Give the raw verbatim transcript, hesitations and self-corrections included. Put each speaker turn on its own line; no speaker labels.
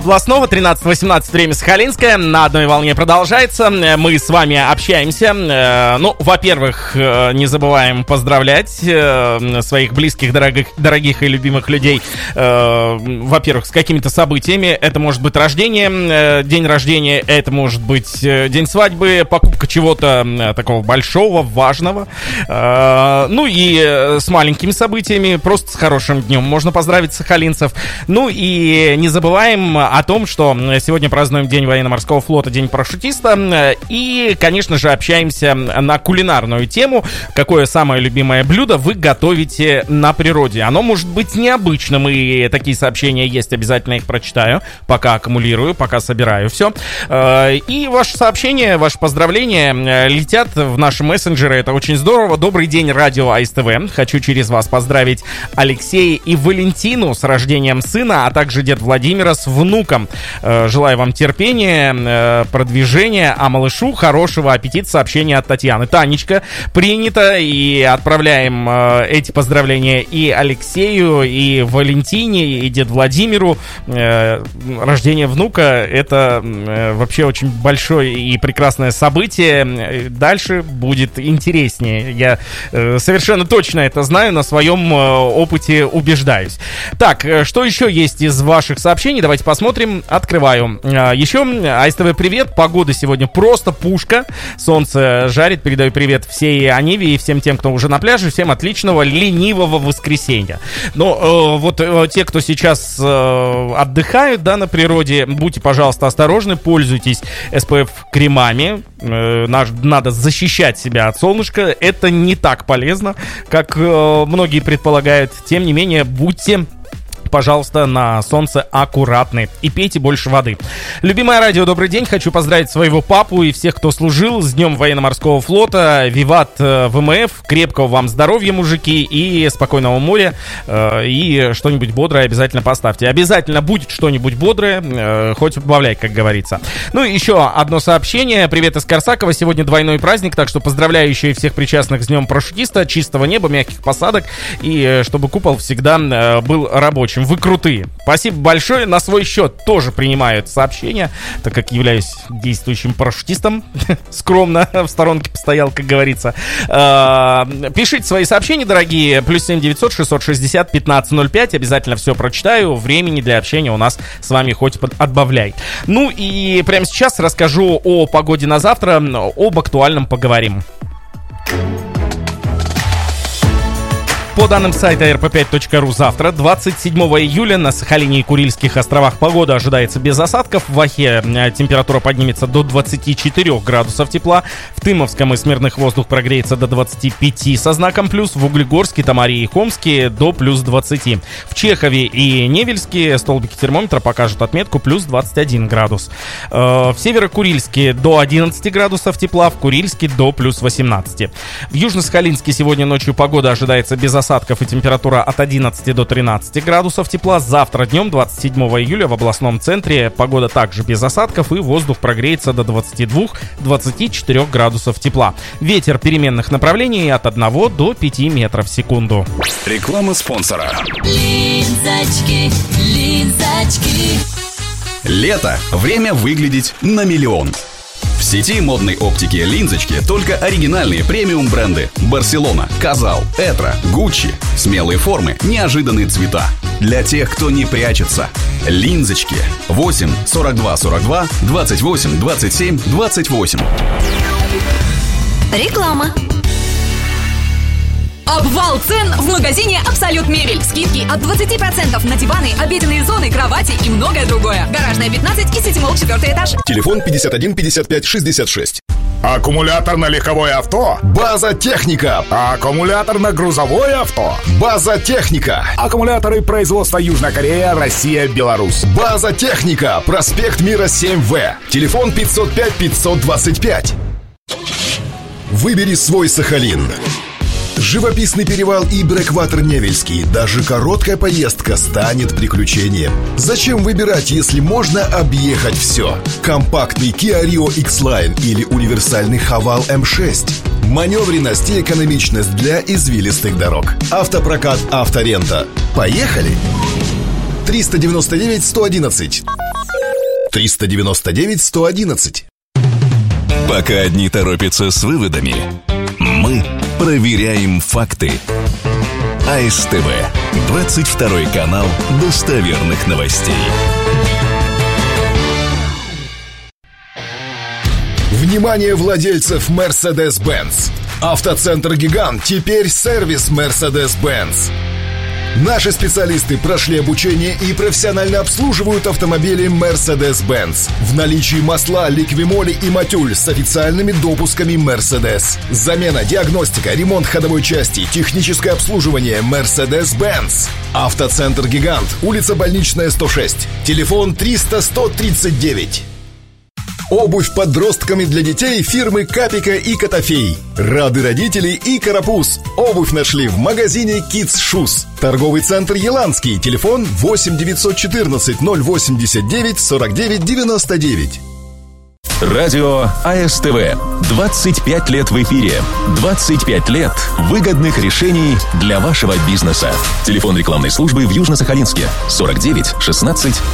Областного, тринадцать восемнадцать, время Сахалинское, на одной волне продолжается. Мы с вами общаемся. Ну, во-первых, не забываем поздравлять своих близких, дорогих, дорогих и любимых людей, во-первых, с какими-то событиями. Это может быть рождение, день рождения, это может быть день свадьбы, покупка чего-то такого большого, важного. Ну и с маленькими событиями, просто с хорошим днем можно поздравить сахалинцев. Ну и не забываем о том, что сегодня празднуем День военно-морского флота, День парашютиста. И, конечно же, общаемся на кулинарную тему. Какое самое любимое блюдо вы готовите на природе? Оно может быть необычным, и такие сообщения есть, обязательно их прочитаю, пока аккумулирую, пока собираю все. И ваши сообщения, ваши поздравления летят в наши мессенджеры. Это очень здорово. Добрый день, радио АСТВ. Хочу через вас поздравить Алексея и Валентину с рождением сына, а также дед Владимира с внуком. Желаю вам терпения, продвижения, а малышу хорошего аппетита. Сообщение от Татьяны. Танечка, принято, и отправляем эти поздравления и Алексею, и Валентине, и деду Владимиру. Рождение внука — это вообще очень большое и прекрасное событие. Дальше будет интереснее. Я совершенно точно это знаю, на своем опыте убеждаюсь. Так, что еще есть из ваших сообщений? Давайте посмотрим. Открываю. Еще АСТВ привет. Погода сегодня просто пушка. Солнце жарит. Передаю привет всей Аниве и всем тем, кто уже на пляже. Всем отличного ленивого воскресенья. Но э, вот э, те, кто сейчас э, отдыхают, да, на природе, будьте, пожалуйста, осторожны. Пользуйтесь эс пэ эф-кремами. Э, надо защищать себя от солнышка. Это не так полезно, как э, многие предполагают. Тем не менее, будьте, пожалуйста, на солнце аккуратны и пейте больше воды. Любимое радио, добрый день. Хочу поздравить своего папу и всех, кто служил, с Днем военно-морского флота. Виват вэ эм эф. Крепкого вам здоровья, мужики, и спокойного моря. И что-нибудь бодрое обязательно поставьте. Обязательно будет что-нибудь бодрое, хоть убавляй, как говорится. Ну и еще одно сообщение. Привет из Корсакова. Сегодня двойной праздник, так что поздравляю еще и всех причастных с Днем парашютиста. Чистого неба, мягких посадок, и чтобы купол всегда был рабочим. Вы крутые. Спасибо большое. На свой счет тоже принимают сообщения, так как являюсь действующим парашютистом. Скромно в сторонке постоял, как говорится. Пишите свои сообщения, дорогие. Плюс семь девятьсот шестьсот шестьдесят пятнадцать ноль пять. Обязательно все прочитаю. Времени для общения у нас с вами хоть отбавляй. Ну и прямо сейчас расскажу о погоде на завтра. Об актуальном поговорим. По данным сайта эр пэ пять точка ру, завтра, двадцать седьмого июля, на Сахалине и Курильских островах погода ожидается без осадков. В Ахе температура поднимется до двадцати четырёх градусов тепла. В Тымовском и Смирных воздух прогреется до двадцати пяти со знаком плюс. В Углегорске, Тамаре и Хомске до плюс двадцати. В Чехове и Невельске столбики термометра покажут отметку плюс двадцать один градус. В Северо-Курильске до одиннадцати градусов тепла. В Курильске до плюс восемнадцати. В Южно-Сахалинске сегодня ночью погода ожидается без осадков. Осадков и температура от одиннадцати до тринадцати градусов тепла. Завтра днем, двадцать седьмого июля, в областном центре погода также без осадков, и воздух прогреется до двадцати двух — двадцати четырёх градусов тепла. Ветер переменных направлений от одного до пяти метров в секунду.
Реклама спонсора.
Линзочки, линзочки.
Лето. Время выглядеть на миллион. В сети модной оптики «Линзочки» только оригинальные премиум бренды: Барселона, Казал, Этро, Гуччи. Смелые формы, неожиданные цвета. Для тех, кто не прячется. «Линзочки». восемь сорок два сорок два двадцать восемь двадцать семь двадцать восемь.
Реклама. Обвал цен в магазине «Абсолют Мебель». Скидки от двадцати процентов на диваны, обеденные зоны, кровати и многое другое. Гаражная, пятнадцать и Ситимолл, четвертый этаж.
Телефон пятьдесят один пятьдесят пять шестьдесят шесть.
Аккумулятор на легковое авто?
База Техника.
Аккумулятор на грузовое авто?
База Техника.
Аккумуляторы производства Южная Корея, Россия, Беларусь.
База Техника. Проспект Мира семь вэ. Телефон пятьсот пять пятьсот двадцать пять. Выбери свой Сахалин. Живописный перевал и брэкватер Невельский. Даже короткая поездка станет приключением. Зачем выбирать, если можно объехать все? Компактный Kia Rio X-Line или универсальный Haval эм шесть. Маневренность и экономичность для извилистых дорог. Автопрокат «Авторента». Поехали! триста девяносто девять сто одиннадцать. триста девяносто девять сто одиннадцать.
Пока одни торопятся с выводами, мы проверяем факты. АСТВ. двадцать второй канал достоверных новостей.
Внимание владельцев Mercedes-Benz! Автоцентр «Гигант» теперь сервис Mercedes-Benz. Наши специалисты прошли обучение и профессионально обслуживают автомобили Mercedes-Benz. В наличии масла, ликвимоли и матюль с официальными допусками Mercedes. Замена, диагностика, ремонт ходовой части, техническое обслуживание Mercedes-Benz. Автоцентр «Гигант», улица Больничная, сто шесть. Телефон триста сто тридцать девять. Обувь подростками для детей фирмы Капика и Котофей. Рады родители и Карапуз. Обувь нашли в магазине Kids Shoes. Торговый центр Еланский. Телефон восемь девятьсот четырнадцать ноль восемьдесят девять сорок девять девяносто девять.
Радио АСТВ. двадцать пять лет в эфире. двадцать пять лет выгодных решений для вашего бизнеса. Телефон рекламной службы в Южно-Сахалинске. сорок девять шестнадцать